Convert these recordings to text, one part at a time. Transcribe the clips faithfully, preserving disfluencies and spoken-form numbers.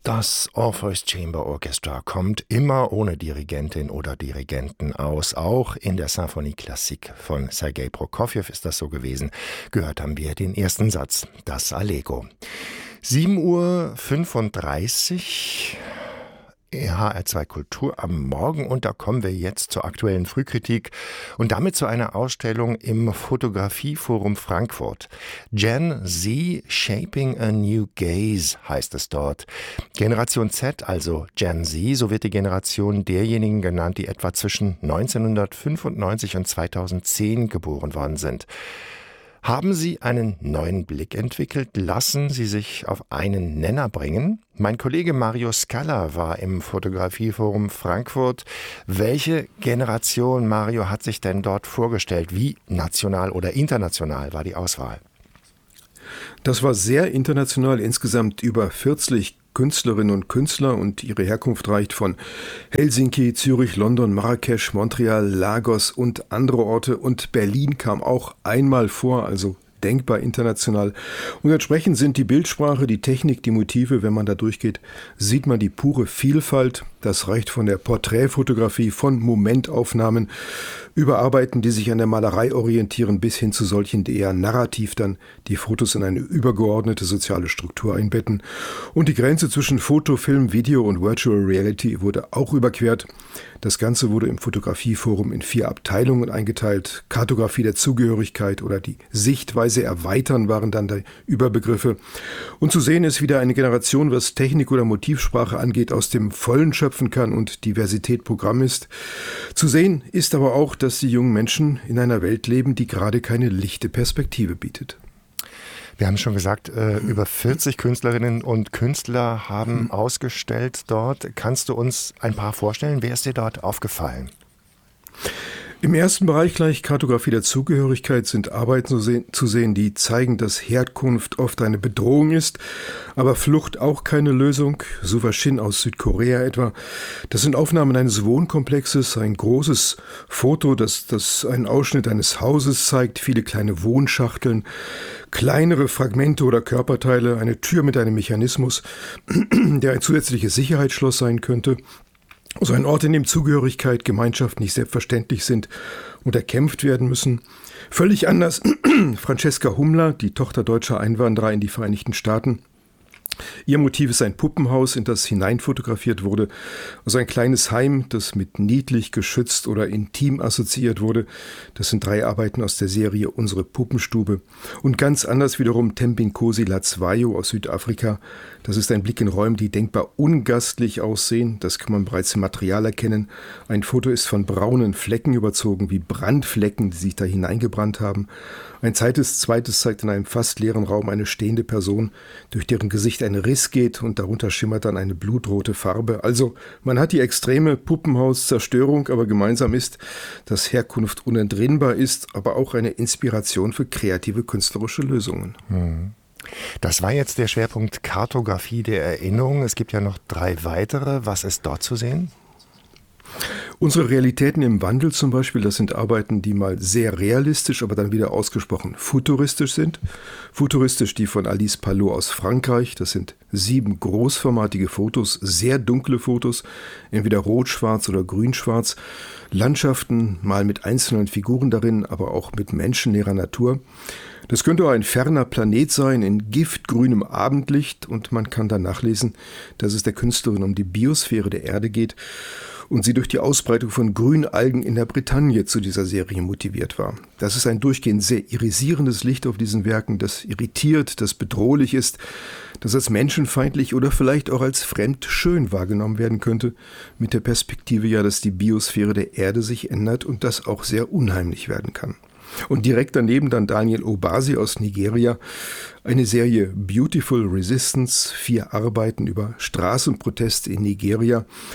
Das Orpheus Chamber Orchestra kommt immer ohne Dirigentin oder Dirigenten aus. Auch in der Symphonie Classique von Sergei Prokofjew ist das so gewesen. Gehört haben wir den ersten Satz, das Allegro. sieben Uhr fünfunddreißig, H R zwei Kultur am Morgen, und da kommen wir jetzt zur aktuellen Frühkritik und damit zu einer Ausstellung im Fotografieforum Frankfurt. Gen Z Shaping a New Gaze heißt es dort. Generation Z, also Gen Z, so wird die Generation derjenigen genannt, die etwa zwischen neunzehnhundertfünfundneunzig und zweitausendzehn geboren worden sind. Haben Sie einen neuen Blick entwickelt? Lassen Sie sich auf einen Nenner bringen? Mein Kollege Mario Scala war im Fotografieforum Frankfurt. Welche Generation, Mario, hat sich denn dort vorgestellt? Wie national oder international war die Auswahl? Das war sehr international, insgesamt über vierzig Künstlerinnen und Künstler, und ihre Herkunft reicht von Helsinki, Zürich, London, Marrakesch, Montreal, Lagos und andere Orte, und Berlin kam auch einmal vor, also denkbar international. Und entsprechend sind die Bildsprache, die Technik, die Motive, wenn man da durchgeht, sieht man die pure Vielfalt. Das reicht von der Porträtfotografie, von Momentaufnahmen, über Arbeiten, die sich an der Malerei orientieren, bis hin zu solchen, die eher narrativ dann die Fotos in eine übergeordnete soziale Struktur einbetten. Und die Grenze zwischen Foto, Film, Video und Virtual Reality wurde auch überquert. Das Ganze wurde im Fotografieforum in vier Abteilungen eingeteilt. Kartografie der Zugehörigkeit oder die Sichtweise erweitern waren dann die Überbegriffe. Und zu sehen ist wieder eine Generation, was Technik oder Motivsprache angeht, aus dem Vollen schöpfen kann und Diversität Programm ist. Zu sehen ist aber auch, dass die jungen Menschen in einer Welt leben, die gerade keine lichte Perspektive bietet. Wir haben schon gesagt, äh, über vierzig Künstlerinnen und Künstler haben mhm. ausgestellt dort. Kannst du uns ein paar vorstellen? Wer ist dir dort aufgefallen? Im ersten Bereich gleich Kartografie der Zugehörigkeit sind Arbeiten zu sehen, zu sehen, die zeigen, dass Herkunft oft eine Bedrohung ist, aber Flucht auch keine Lösung. Suva Shin aus Südkorea etwa. Das sind Aufnahmen eines Wohnkomplexes, ein großes Foto, das, das einen Ausschnitt eines Hauses zeigt, viele kleine Wohnschachteln, kleinere Fragmente oder Körperteile, eine Tür mit einem Mechanismus, der ein zusätzliches Sicherheitsschloss sein könnte. So ein Ort, in dem Zugehörigkeit, Gemeinschaft nicht selbstverständlich sind und erkämpft werden müssen. Völlig anders Francesca Hummler, die Tochter deutscher Einwanderer in die Vereinigten Staaten. Ihr Motiv ist ein Puppenhaus, in das hineinfotografiert wurde. Also ein kleines Heim, das mit niedlich, geschützt oder intim assoziiert wurde. Das sind drei Arbeiten aus der Serie Unsere Puppenstube. Und ganz anders wiederum Tempinkosi Latswayo aus Südafrika. Das ist ein Blick in Räume, die denkbar ungastlich aussehen. Das kann man bereits im Material erkennen. Ein Foto ist von braunen Flecken überzogen, wie Brandflecken, die sich da hineingebrannt haben. Ein zweites, zweites zeigt in einem fast leeren Raum eine stehende Person, durch deren Gesicht ein Riss geht, und darunter schimmert dann eine blutrote Farbe. Also man hat die extreme Puppenhauszerstörung, aber gemeinsam ist, dass Herkunft unentrinnbar ist, aber auch eine Inspiration für kreative künstlerische Lösungen. Hm. Das war jetzt der Schwerpunkt Kartografie der Erinnerung. Es gibt ja noch drei weitere. Was ist dort zu sehen? Unsere Realitäten im Wandel zum Beispiel, das sind Arbeiten, die mal sehr realistisch, aber dann wieder ausgesprochen futuristisch sind. Futuristisch die von Alice Palot aus Frankreich. Das sind sieben großformatige Fotos, sehr dunkle Fotos, entweder rot-schwarz oder grün-schwarz. Landschaften, mal mit einzelnen Figuren darin, aber auch mit menschennäherer Natur. Das könnte auch ein ferner Planet sein, in giftgrünem Abendlicht, und man kann dann nachlesen, dass es der Künstlerin um die Biosphäre der Erde geht und sie durch die Ausbreitung von Grünalgen in der Bretagne zu dieser Serie motiviert war. Das ist ein durchgehend sehr irisierendes Licht auf diesen Werken, das irritiert, das bedrohlich ist, das als menschenfeindlich oder vielleicht auch als fremd schön wahrgenommen werden könnte, mit der Perspektive ja, dass die Biosphäre der Erde sich ändert und das auch sehr unheimlich werden kann. Und direkt daneben dann Daniel Obasi aus Nigeria, eine Serie Beautiful Resistance, vier Arbeiten über Straßenproteste in Nigeria.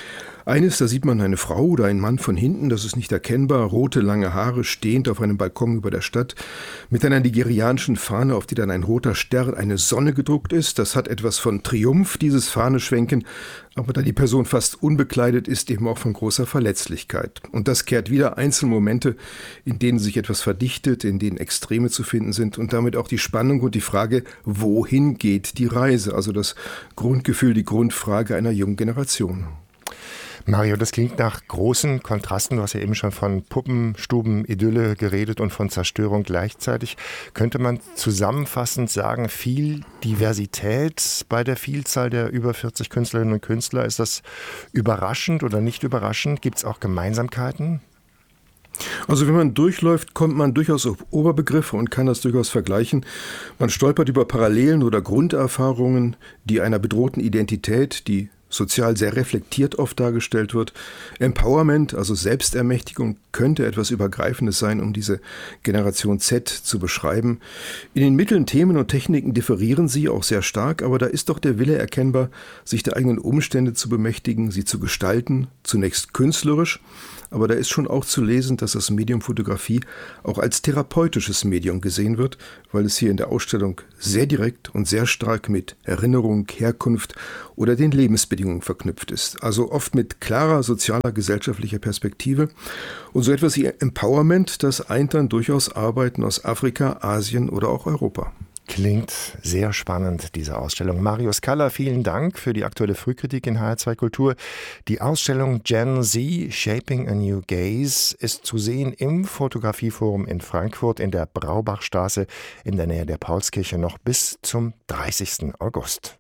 Eines, da sieht man eine Frau oder einen Mann von hinten, das ist nicht erkennbar, rote, lange Haare, stehend auf einem Balkon über der Stadt, mit einer nigerianischen Fahne, auf die dann ein roter Stern, eine Sonne gedruckt ist. Das hat etwas von Triumph, dieses Fahneschwenken, aber da die Person fast unbekleidet ist, eben auch von großer Verletzlichkeit. Und das kehrt wieder Einzelmomente, in denen sich etwas verdichtet, in denen Extreme zu finden sind und damit auch die Spannung und die Frage, wohin geht die Reise? Also das Grundgefühl, die Grundfrage einer jungen Generation. Mario, das klingt nach großen Kontrasten. Du hast ja eben schon von Puppenstuben, Idylle geredet und von Zerstörung gleichzeitig. Könnte man zusammenfassend sagen, viel Diversität bei der Vielzahl der über vierzig Künstlerinnen und Künstler? Ist das überraschend oder nicht überraschend? Gibt es auch Gemeinsamkeiten? Also wenn man durchläuft, kommt man durchaus auf Oberbegriffe und kann das durchaus vergleichen. Man stolpert über Parallelen oder Grunderfahrungen, die einer bedrohten Identität, die sozial sehr reflektiert oft dargestellt wird. Empowerment, also Selbstermächtigung, könnte etwas Übergreifendes sein, um diese Generation Z zu beschreiben. In den Mitteln, Themen und Techniken differieren sie auch sehr stark, aber da ist doch der Wille erkennbar, sich der eigenen Umstände zu bemächtigen, sie zu gestalten, zunächst künstlerisch, aber da ist schon auch zu lesen, dass das Medium Fotografie auch als therapeutisches Medium gesehen wird, weil es hier in der Ausstellung sehr direkt und sehr stark mit Erinnerung, Herkunft oder den Lebensbedingungen verknüpft ist. Also oft mit klarer sozialer, gesellschaftlicher Perspektive. Und so etwas wie Empowerment, das eint dann durchaus Arbeiten aus Afrika, Asien oder auch Europa. Klingt sehr spannend, diese Ausstellung. Mario Scala, vielen Dank für die aktuelle Frühkritik in H R zwei Kultur. Die Ausstellung Gen Z, Shaping a New Gaze, ist zu sehen im Fotografieforum in Frankfurt in der Braubachstraße in der Nähe der Paulskirche noch bis zum dreißigsten August.